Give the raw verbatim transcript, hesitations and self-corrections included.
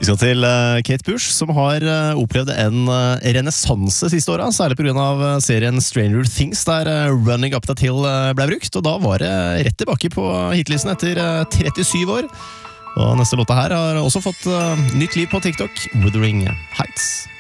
Vi skal til uh, Kate Bush, som har uh, opplevd en uh, renessanse siste året, særlig på grunn av uh, serien Stranger Things, der uh, Running Up That Hill uh, ble brukt, og da var det rett tilbake på hitlisten etter uh, trettisju år. Og neste låta her har også fått uh, nytt liv på TikTok, Wuthering Heights.